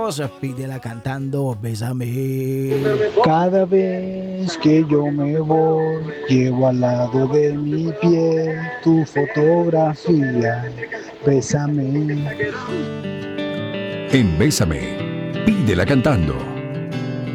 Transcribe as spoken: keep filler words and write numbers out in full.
amigos, pídela cantando, bésame. Cada vez que yo me voy, llevo al lado de mi piel tu fotografía. Bésame. En Bésame, pídela cantando.